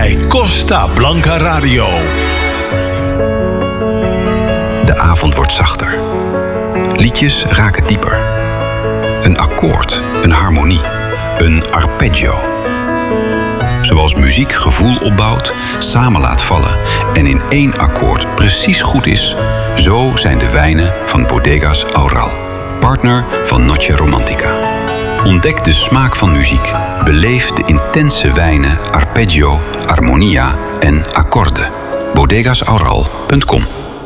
bij Costa Blanca Radio. De avond wordt zachter. Liedjes raken dieper. Een akkoord, een harmonie, een arpeggio. Zoals muziek gevoel opbouwt, samen laat vallen en in één akkoord precies goed is, zo zijn de wijnen van Bodegas Aural, partner van Noche Romantica. Ontdek de smaak van muziek. Beleef de intense wijnen, arpeggio, harmonia en akkoorden. Bodegasaural.com